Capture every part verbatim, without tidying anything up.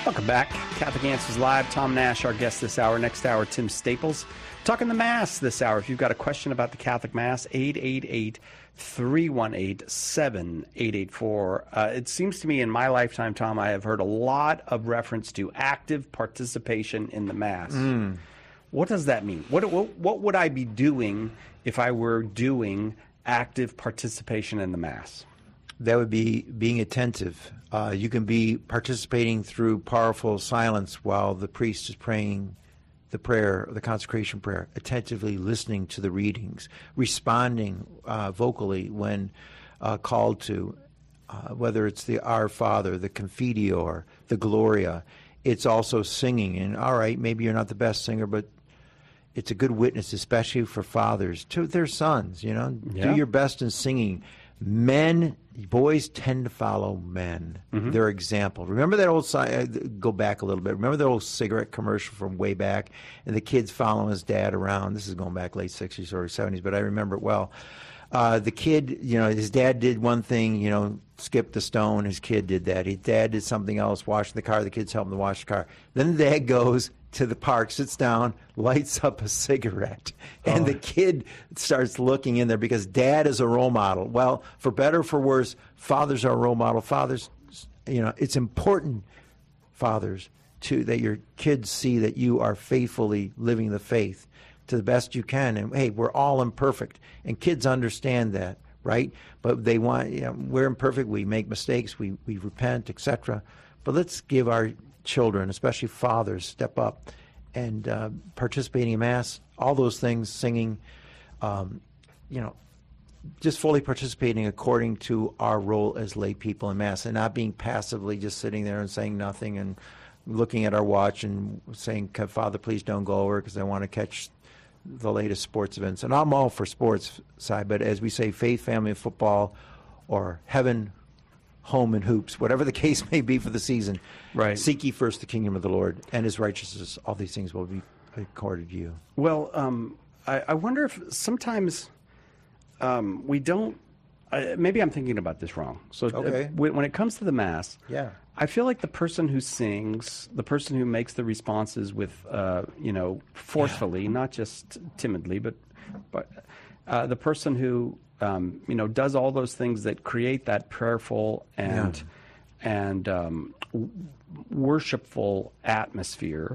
Welcome back. Catholic Answers Live. Tom Nash, our guest this hour. Next hour, Tim Staples. Talking the Mass this hour. If you've got a question about the Catholic Mass, eight eight eight, three one eight, seven eight eight four. Uh, it seems to me in my lifetime, Tom, I have heard a lot of reference to active participation in the Mass. Mm. What does that mean? What, what, what would I be doing if I were doing active participation in the Mass? That would be being attentive. Uh, you can be participating through powerful silence while the priest is praying the prayer, the consecration prayer, attentively listening to the readings, responding uh, vocally when uh, called to, uh, whether it's the Our Father, the Confiteor, the Gloria. It's also singing. And all right, maybe you're not the best singer, but it's a good witness, especially for fathers, to their sons, you know. Yeah. Do your best in singing. Men, boys tend to follow men, mm-hmm. their example. Remember that old, go back a little bit, remember that old cigarette commercial from way back, and the kid's following his dad around. This is going back late sixties or seventies, but I remember it well. Uh, the kid, you know, his dad did one thing, you know, skipped a stone, his kid did that. His dad did something else, washing the car, the kid's helping to wash the car. Then the dad goes to the park, sits down, lights up a cigarette, and oh. the kid starts looking in there because dad is a role model. Well, for better or for worse, fathers are a role model. Fathers, you know, it's important, fathers, to that your kids see that you are faithfully living the faith to the best you can. And hey, we're all imperfect, and kids understand that, right? But they want, you know, we're imperfect, we make mistakes, we, we repent, et cetera. But let's give our children, especially fathers, step up and uh, participating in Mass, all those things, singing, um, you know, just fully participating according to our role as lay people in Mass, and not being passively just sitting there and saying nothing and looking at our watch and saying, Father, please don't go over because I want to catch the latest sports events. And I'm all for sports side, but as we say, faith, family, and football, or heaven, home, and hoops, whatever the case may be for the season. Right. Seek ye first the kingdom of the Lord and his righteousness. All these things will be accorded to you. Well, um, I, I wonder if sometimes um, we don't, uh, maybe I'm thinking about this wrong. So okay. uh, when it comes to the Mass, yeah. I feel like the person who sings, the person who makes the responses with, uh, you know, forcefully, yeah. not just timidly, but, but uh, the person who, Um, you know, does all those things that create that prayerful and yeah. and um, w- worshipful atmosphere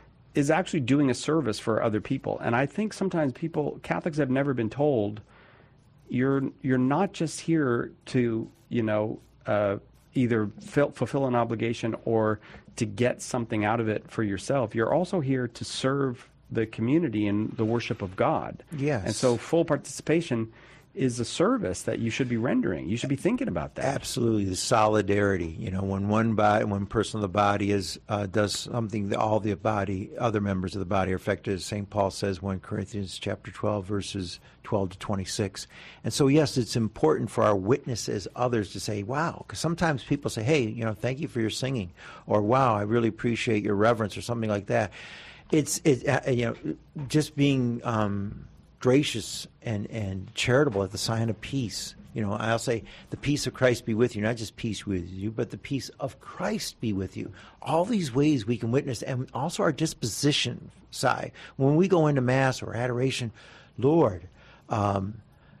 is actually doing a service for other people. And I think sometimes people, Catholics, have never been told you're you're not just here to, you know, uh, either fill, fulfill an obligation or to get something out of it for yourself. You're also here to serve the community in the worship of God. Yes. And so full participation is a service that you should be rendering. You should be thinking about that. Absolutely, the solidarity. You know, when one body, one person of the body is uh, does something that all the body, other members of the body are affected. As Saint Paul says, First Corinthians chapter twelve, verses twelve to twenty-six. And so, yes, it's important for our witnesses, others, to say, "Wow," because sometimes people say, "Hey, you know, thank you for your singing," or "Wow, I really appreciate your reverence," or something like that. It's it, uh, you know, just being Um, gracious and, and charitable at the sign of peace. You know, I'll say, the peace of Christ be with you, not just peace with you, but the peace of Christ be with you. All these ways we can witness, and also our disposition side. When we go into Mass or adoration, Lord, um,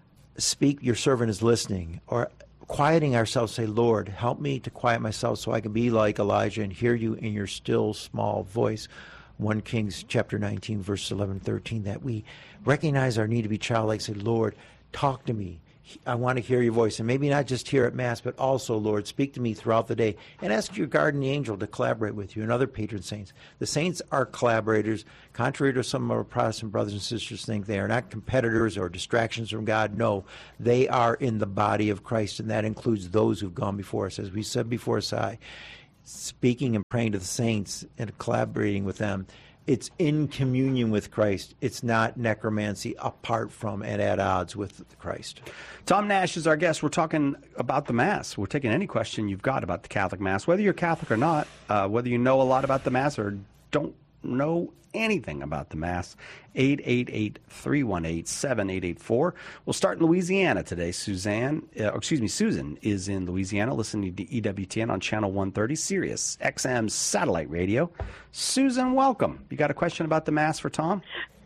speak, your servant is listening. Or quieting ourselves, say, Lord, help me to quiet myself so I can be like Elijah and hear you in your still small voice. First Kings chapter nineteen, verse eleven, thirteen, that we recognize our need to be childlike, say, Lord, talk to me. I want to hear your voice. And maybe not just here at Mass, but also, Lord, speak to me throughout the day. And ask your guardian angel to collaborate with you and other patron saints. The saints are collaborators. Contrary to some of our Protestant brothers and sisters think, they are not competitors or distractions from God. No, they are in the body of Christ, and that includes those who've gone before us. As we said before, Sai, speaking and praying to the saints and collaborating with them, it's in communion with Christ. It's not necromancy apart from and at odds with Christ. Tom Nash is our guest. We're talking about the Mass. We're taking any question you've got about the Catholic Mass, whether you're Catholic or not, uh, whether you know a lot about the Mass or don't know anything about the Mass, eight eight eight, three one eight, seven eight eight four. We'll start in Louisiana today. Suzanne, uh, excuse me, Susan is in Louisiana listening to E W T N on Channel one thirty, Sirius X M satellite radio. Susan, welcome. You got a question about the Mass for Tom?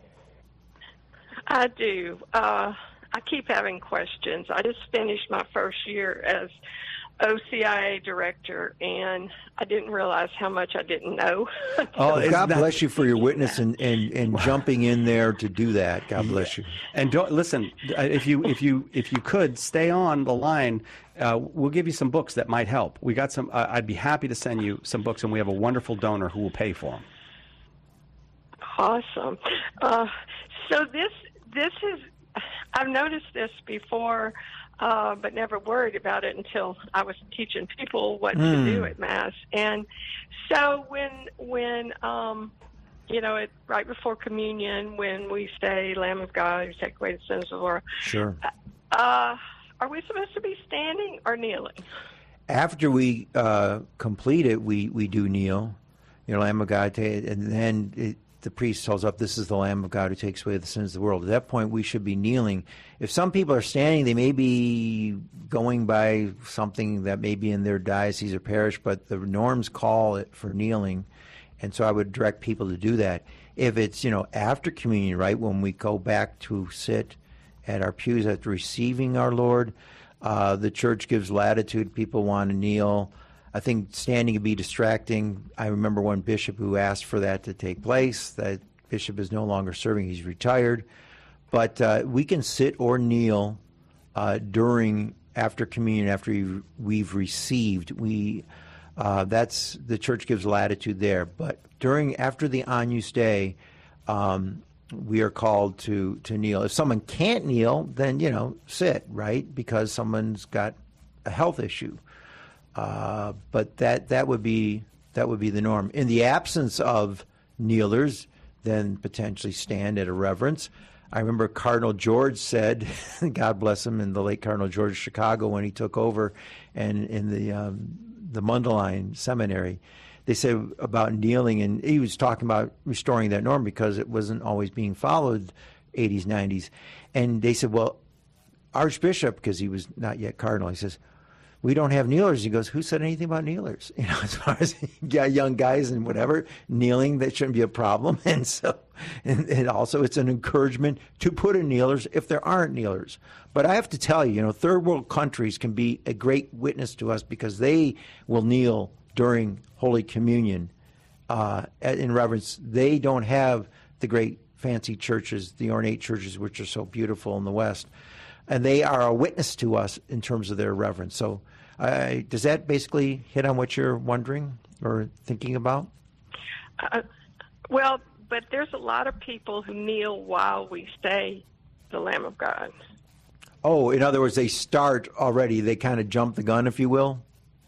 I do. Uh, I keep having questions. I just finished my first year as O C I A director, and I didn't realize how much I didn't know. Oh, God bless you for your witness and, and, and jumping in there to do that. God bless you. And don't listen. If you if you if you could stay on the line, uh, we'll give you some books that might help. We got some. Uh, I'd be happy to send you some books, and we have a wonderful donor who will pay for them. Awesome. Uh, so this this is. I've noticed this before. Uh, but never worried about it until I was teaching people what mm. to do at Mass. And so when, when um, you know, it, right before communion, when we say, Lamb of God, who take away the sins of the world, sure. uh, are we supposed to be standing or kneeling? After we uh, complete it, we, we do kneel, you know, Lamb of God, and then it, the priest tells up, this is the Lamb of God who takes away the sins of the world. At that point, we should be kneeling. If some people are standing, they may be going by something that may be in their diocese or parish, but the norms call it for kneeling, and so I would direct people to do that. If it's, you know, after communion, right, when we go back to sit at our pews after receiving our Lord, uh, the church gives latitude. People want to kneel. I think standing can be distracting. I remember one bishop who asked for that to take place. That bishop is no longer serving. He's retired. But uh, we can sit or kneel uh, during, after communion, after we've, we've received. We, uh, that's, the church gives latitude there. But during, after the Agnus Dei, um, we are called to, to kneel. If someone can't kneel, then, you know, sit, right? Because someone's got a health issue. Uh, but that that would be that would be the norm. In the absence of kneelers, then potentially stand at a reverence. I remember Cardinal George said, God bless him, in the late Cardinal George of Chicago when he took over, and in the um, the Mundelein Seminary, they said about kneeling, and he was talking about restoring that norm because it wasn't always being followed, eighties, nineties, and they said, well, Archbishop, because he was not yet Cardinal, he says, we don't have kneelers. He goes, who said anything about kneelers? You know, as far as yeah, young guys and whatever, kneeling, that shouldn't be a problem. And so, and, and also it's an encouragement to put in kneelers if there aren't kneelers. But I have to tell you, you know, third world countries can be a great witness to us because they will kneel during Holy Communion uh, in reverence. They don't have the great fancy churches, the ornate churches, which are so beautiful in the West. And they are a witness to us in terms of their reverence. So uh, does that basically hit on what you're wondering or thinking about? Uh, well, but there's a lot of people who kneel while we say the Lamb of God. Oh, in other words, they start already. They kind of jump the gun, if you will?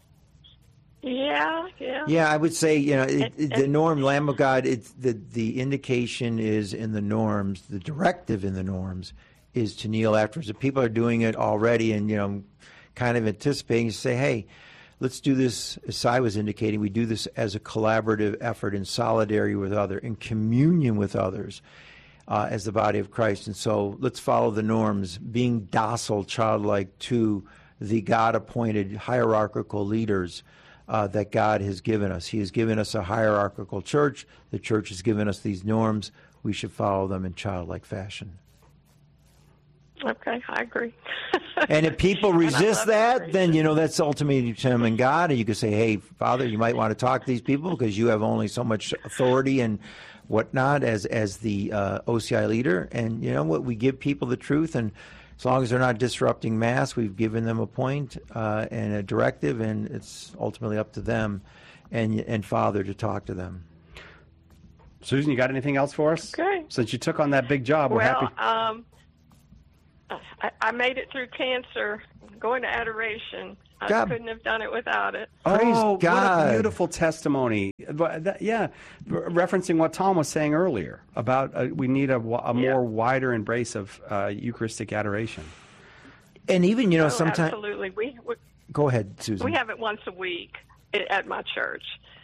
Yeah, yeah. Yeah, I would say, you know, it, and, the norm, Lamb of God, it's the, the indication is in the norms, the directive in the norms is to kneel afterwards. If people are doing it already and, you know, kind of anticipating, say, hey, let's do this, as Cy was indicating, we do this as a collaborative effort in solidarity with others, in communion with others uh, as the body of Christ. And so let's follow the norms, being docile, childlike to the God-appointed hierarchical leaders uh, that God has given us. He has given us a hierarchical church. The church has given us these norms. We should follow them in childlike fashion. Okay, I agree. And if people resist that, then, you know, that's ultimately determining God. And you could say, hey, Father, you might want to talk to these people because you have only so much authority and whatnot as as the uh, O C I leader. And, you know what, we give people the truth. And as long as they're not disrupting Mass, we've given them a point uh, and a directive. And it's ultimately up to them and, and Father to talk to them. Susan, you got anything else for us? Okay. Since you took on that big job, we're well, happy. Um, I, I made it through cancer, going to adoration. I God. couldn't have done it without it. Praise oh, God. What a beautiful testimony. But that, yeah, referencing what Tom was saying earlier about uh, we need a, a more Yeah. wider embrace of uh, Eucharistic adoration. And even, you know, Oh, sometimes... absolutely. We, we Go ahead, Susan. we have it once a week at my church.